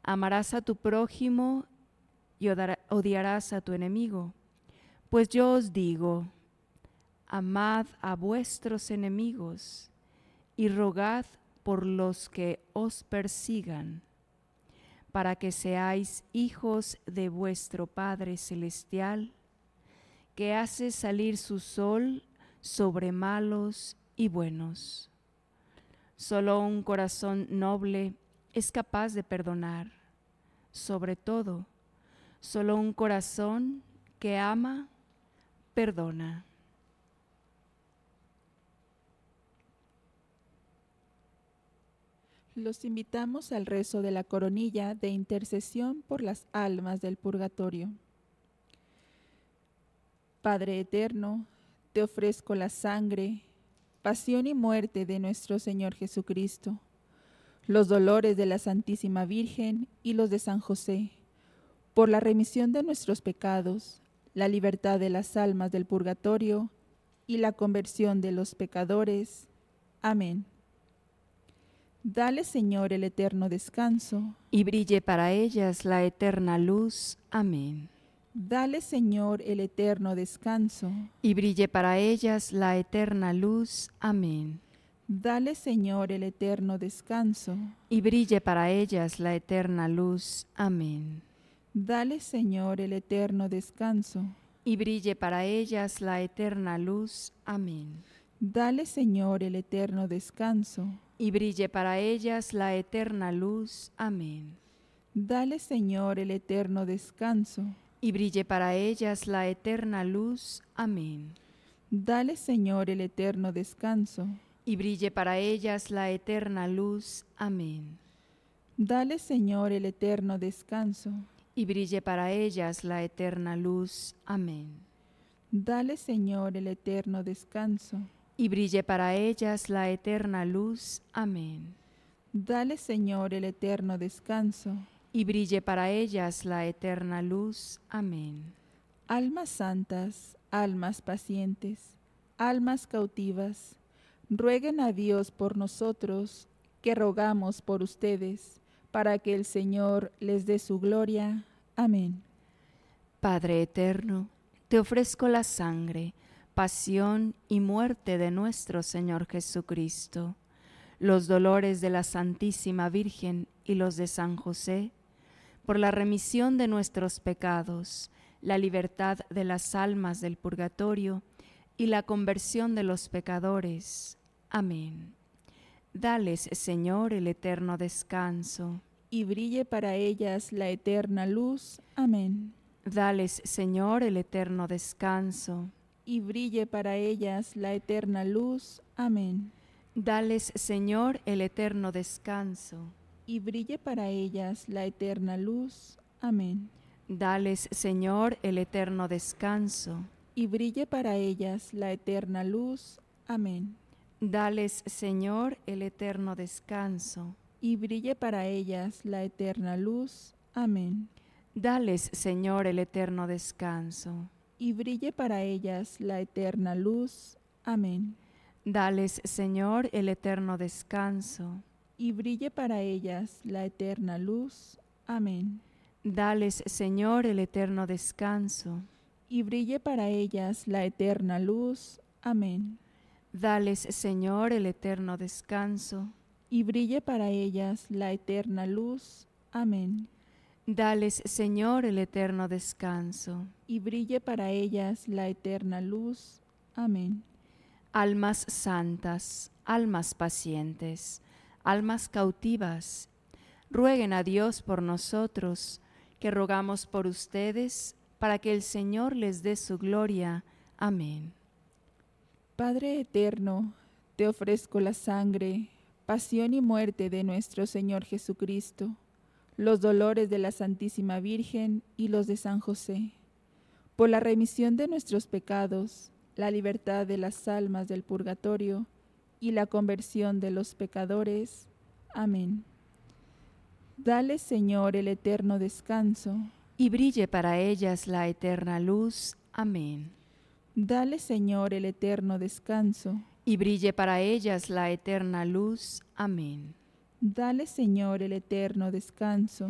Amarás a tu prójimo y odiarás a tu enemigo. Pues yo os digo, amad a vuestros enemigos y rogad por los que os persigan, para que seáis hijos de vuestro Padre Celestial, que hace salir su sol sobre malos y buenos. Solo un corazón noble es capaz de perdonar. Sobre todo, solo un corazón que ama, perdona. Los invitamos al rezo de la coronilla de intercesión por las almas del purgatorio. Padre eterno, te ofrezco la sangre, pasión y muerte de nuestro Señor Jesucristo, los dolores de la Santísima Virgen y los de San José, por la remisión de nuestros pecados, la libertad de las almas del purgatorio y la conversión de los pecadores. Amén. Dale, Señor, el eterno descanso. Y brille para ellas la eterna luz. Amén. Dale, Señor, el eterno descanso. Y brille para ellas la eterna luz. Amén. Dale, Señor, el eterno descanso. Y brille para ellas la eterna luz. Amén. Dale, Señor, el eterno descanso. Y brille para ellas la eterna luz. Amén. Dale, Señor, el eterno descanso. Y brille para ellas la eterna luz. Amén. Dale, Señor, el eterno descanso. Y brille para ellas la eterna luz. Amén. Dale, Señor, el eterno descanso. Y brille para ellas la eterna luz. Amén. Dale, Señor, el eterno descanso. Y brille para ellas la eterna luz. Amén. Dale, Señor, el eterno descanso. Y brille para ellas la eterna luz. Amén. Dale, Señor, el eterno descanso. Y brille para ellas la eterna luz. Amén. Almas santas, almas pacientes, almas cautivas, rueguen a Dios por nosotros, que rogamos por ustedes, para que el Señor les dé su gloria. Amén. Padre eterno, te ofrezco la sangre, pasión y muerte de nuestro Señor Jesucristo, los dolores de la Santísima Virgen y los de San José, por la remisión de nuestros pecados, la libertad de las almas del purgatorio y la conversión de los pecadores. Amén. Dales, Señor, el eterno descanso. Y brille para ellas la eterna luz. Amén. Dales, Señor, el eterno descanso. Y brille para ellas la eterna luz. Amén. Dales, Señor, el eterno descanso. Y brille para ellas la eterna luz. Amén. Dales, Señor, el eterno descanso. Y brille para ellas la eterna luz. Amén. Dales, Señor, el eterno descanso. Y brille para ellas la eterna luz. Amén. Dales, Señor, el eterno descanso. Y brille para ellas la eterna luz. Amén. Dales, Señor, el eterno descanso. Y brille para ellas la eterna luz. Amén. Dales, Señor, el eterno descanso. Y brille para ellas la eterna luz. Amén. Dales, Señor, el eterno descanso. Y brille para ellas la eterna luz. Amén. Dales, Señor, el eterno descanso. Y brille para ellas la eterna luz. Amén. Almas santas, almas pacientes, almas cautivas, rueguen a Dios por nosotros, que rogamos por ustedes, para que el Señor les dé su gloria. Amén. Padre eterno, te ofrezco la sangre, pasión y muerte de nuestro Señor Jesucristo, los dolores de la Santísima Virgen y los de San José, por la remisión de nuestros pecados, la libertad de las almas del purgatorio y la conversión de los pecadores. Amén. Dale, Señor, el eterno descanso. Y brille para ellas la eterna luz. Amén. Dale, Señor, el eterno descanso. Y brille para ellas la eterna luz. Amén. Dale, Señor, el eterno descanso.